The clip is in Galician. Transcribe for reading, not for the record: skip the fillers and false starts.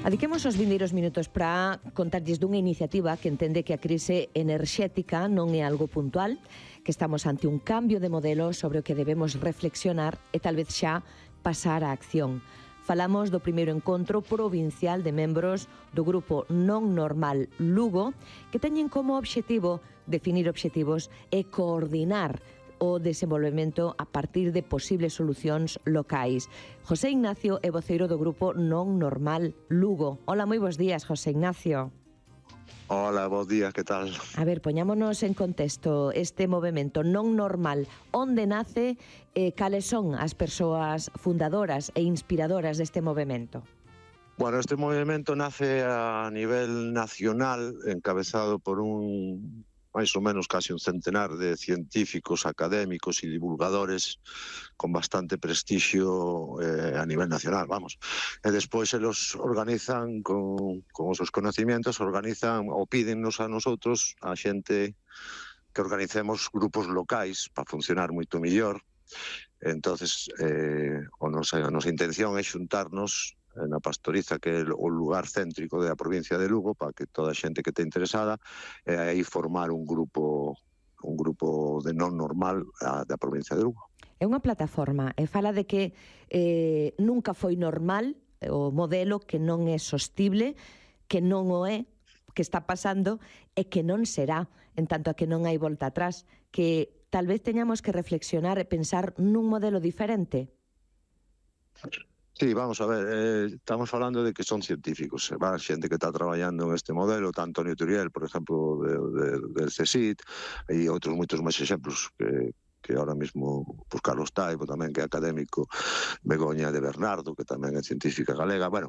Adiquemos os vindeiros minutos para contarlles dunha iniciativa que entende que a crise enerxética non é algo puntual, que estamos ante un cambio de modelo sobre o que debemos reflexionar e tal vez xa pasar á acción. Falamos do primeiro encontro provincial de membros do grupo Non Normal Lugo, que teñen como obxectivo definir obxectivos e coordinar o desenvolvemento a partir de posibles solucións locais. José Ignacio é voceiro do grupo Non Normal Lugo. Hola, moi bons días, José Ignacio. Hola, bons días, que tal? A ver, poñámonos en contexto este movemento Non Normal. Onde nace e cales son as persoas fundadoras e inspiradoras deste movemento? Bueno, este movimento nace a nivel nacional, encabezado por máis ou menos casi un centenar de científicos, académicos e divulgadores con bastante prestixio a nivel nacional, vamos. E despois eles organizan, con os seus conocimientos, organizan ou pídennos a nosotros, a xente, que organicemos grupos locais para funcionar moito mellor. Entonces, a nosa intención é xuntarnos na Pastoriza, que é o lugar céntrico da provincia de Lugo, para que toda a xente que este interesada aí formar un grupo de non normal da provincia de Lugo. É unha plataforma e fala de que nunca foi normal o modelo, que non é sostible, que non o é, que está pasando e que non será, en tanto a que non hai volta atrás, que tal vez teñamos que reflexionar e pensar nun modelo diferente. Sí, vamos a ver, estamos falando de que son científicos, xente que está traballando en este modelo, tanto Antonio Turiel, por exemplo, del CSIC, e outros moitos máis exemplos que ahora mismo, pues Carlos Taibo tamén, que é académico, Begoña de Bernardo, que tamén é científica galega. Bueno,